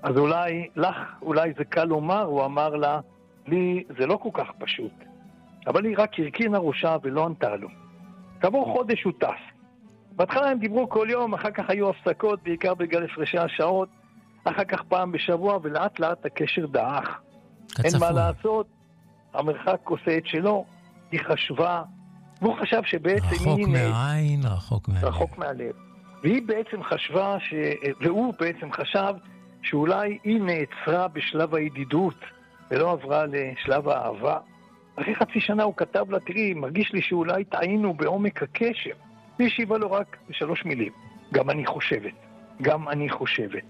אז אולי זה קל לומר, הוא אמר לה, לי זה לא כל כך פשוט. אבל היא רק הרכינה ראשה ולא ענתה לו. כעבור חודש הוא טס. בהתחלה הם דיברו כל יום, אחר כך היו הפסקות, בעיקר בגלל הפרשי השעות, אחר כך פעם בשבוע, ולאט לאט הקשר דעך. אין מה לעשות, המרחק עושה את שלו, היא חשבה, והוא חשב שבעצם רחוק מהעין, רחוק מהלב. והיא בעצם חשבה, והוא בעצם חשב, שאולי היא נעצרה בשלב הידידות, ולא עברה לשלב האהבה. אחרי חצי שנה הוא כתב לה, תראי, מרגיש לי שאולי טעינו בעומק הקשר. והיא השיבה לו רק 3 מילים. גם אני חושבת.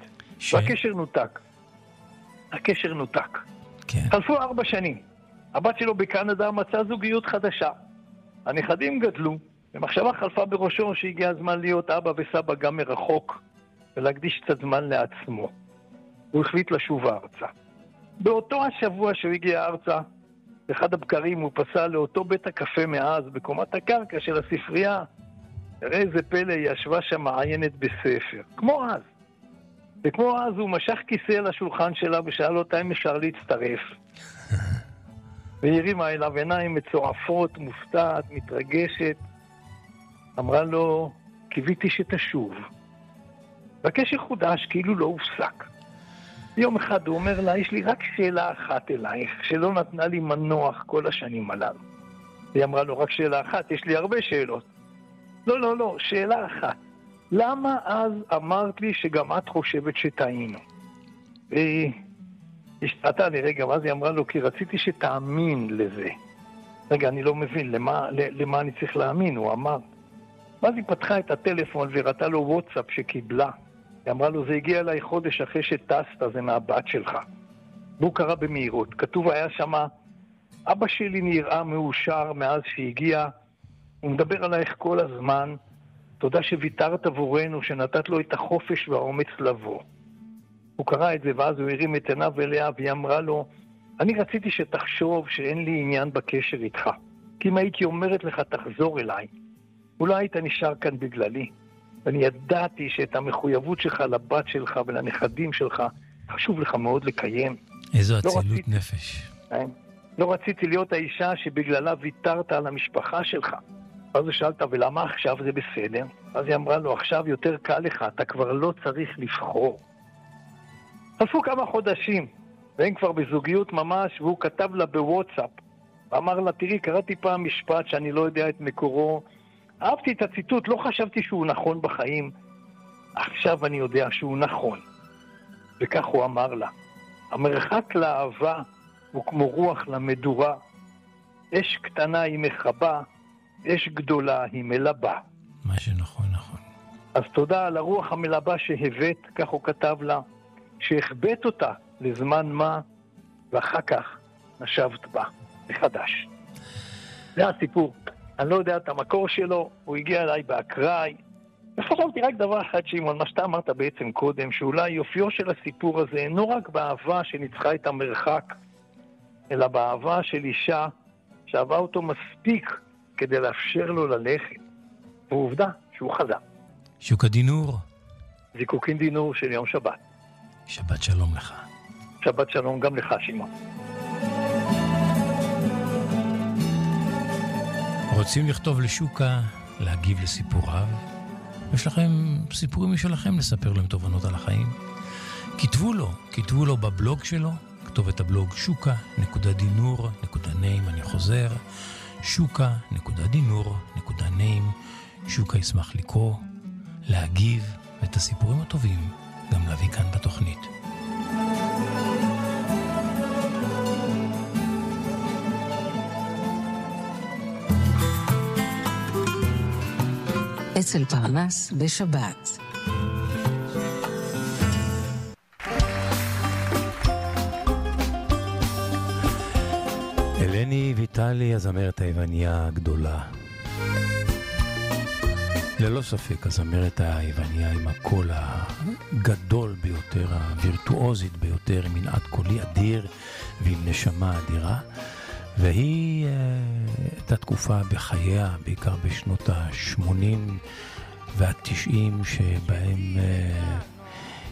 והקשר נותק. כן. חלפו 4 שנים. הבת שלו בקנדה מצאה זוגיות חדשה. הנכדים גדלו, ומחשבה חלפה בראשו שהגיע הזמן להיות אבא וסבא גם מרחוק, ולהקדיש קצת זמן לעצמו. הוא החליט לשוב ארצה. באותו השבוע שהוא הגיע ארצה, באחד הבקרים הוא פסע לאותו בית הקפה מאז, בקומת הקרקע של הספרייה. תראה איזה פלא, היא ישבה שם מעיינת בספר. כמו אז. וכמו אז הוא משך כיסא לשולחן שלה ושאל אותה אם אפשר להצטרף. והיא הרימה אליו עיניים מצועפות, מופתעת, מתרגשת. אמרה לו, קיוויתי שתשוב. והקשר חודש כאילו לא הופסק. יום אחד הוא אומר לה, יש לי רק שאלה אחת אלייך, שלא נתנה לי מנוח כל השנים הללו. היא אמרה לו, רק שאלה אחת, יש לי הרבה שאלות. לא, שאלה אחת. למה אז אמרת לי שגם את חושבת שטעינו? והיא השתעתה לי רגע, ואז היא אמרה לו, כי רציתי שתאמין לזה. רגע, אני לא מבין, למה אני צריך להאמין? הוא אמר. ואז היא פתחה את הטלפון והראתה לו וואטסאפ שקיבלה. היא אמרה לו, זה הגיע אליי חודש אחרי שטסת, זה מהבת שלך. והוא קרא במהירות. כתוב היה שמה, אבא שלי נראה מאושר מאז שהגיע, הוא מדבר עלייך כל הזמן, תודה שוויתרת עבורנו, שנתת לו את החופש והאומץ לבוא. הוא קרא את זה, ואז הוא הרים את עיניו אליה, והיא אמרה לו, אני רציתי שתחשוב שאין לי עניין בקשר איתך. כי אם הייתי אומרת לך, תחזור אליי, אולי היית נשאר כאן בגללי. ואני ידעתי שאת המחויבות שלך לבת שלך ולנכדים שלך, חשוב לך מאוד לקיים. איזו אצילות נפש. לא רציתי להיות האישה שבגללה ויתרת על המשפחה שלך. אז הוא שאלת, ולמה עכשיו זה בסדר? אז היא אמרה לו, עכשיו יותר קל לך, אתה כבר לא צריך לבחור. חלפו כמה חודשים, והם כבר בזוגיות ממש, והוא כתב לה בוואטסאפ. ואמר לה, תראי, קראתי פעם משפט שאני לא יודע את מקורו, אהבתי את הציטוט, לא חשבתי שהוא נכון בחיים, עכשיו אני יודע שהוא נכון. וכך הוא אמר לה, המרחק לאהבה הוא כמו רוח למדורה, אש קטנה היא מחבה, אש גדולה היא מלבה. מה שנכון, נכון. אז תודה על הרוח המלבה שהבאת, כך הוא כתב לה, שהחבאת אותה לזמן מה, ואחר כך נשבת בה מחדש. זה הסיפור. אני לא יודע את המקור שלו, הוא הגיע אליי באקראי, וחשבתי רק דבר אחד, שמעון, מה שאתה אמרת בעצם קודם, שאולי יופיו של הסיפור הזה אינו רק באהבה שניצחה את המרחק, אלא באהבה של אישה שאהבה אותו מספיק כדי לאפשר לו ללכת. ועובדה שהוא חזר. שוקה דינור. זיקוקין דינור של יום שבת. שבת שלום לך. שבת שלום גם לך, שמעון. רוצים לכתוב לשוקה, להגיב לסיפוריו? יש לכם סיפורים משלכם לספר להם תובנות על החיים? כתבו לו בבלוג שלו, כתוב את הבלוג שוקה.דינור.name, אני חוזר, שוקה.דינור.name. שוקה ישמח לקרוא, להגיב, ואת הסיפורים הטובים גם להביא כאן בתוכנית. אצל פרנס בשבת. אלני ויטלי, הזמרת היווניה הגדולה. ללא ספק, הזמרת היווניה עם הקול הגדול ביותר, הווירטואוזית ביותר, עם מנעד קולי אדיר ועם נשמה אדירה. והיא הייתה תקופה בחייה, בעיקר בשנות ה-80 וה-90, שבהם